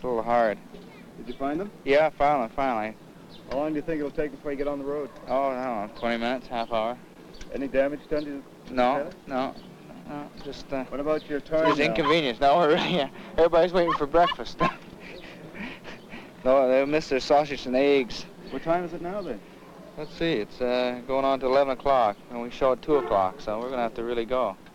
It's a little hard. Did you find them? Yeah, finally. How long do you think it'll take before you get on the road? Oh, I don't know, 20 minutes, half hour. Any damage done to the No, trailer? no, just What about your time just now? inconvenience. No, everybody's waiting for breakfast. No, they missed their sausage and eggs. What time is it now, then? Let's see, it's going on to 11 o'clock, and we show at 2 o'clock, so we're going to have to really go.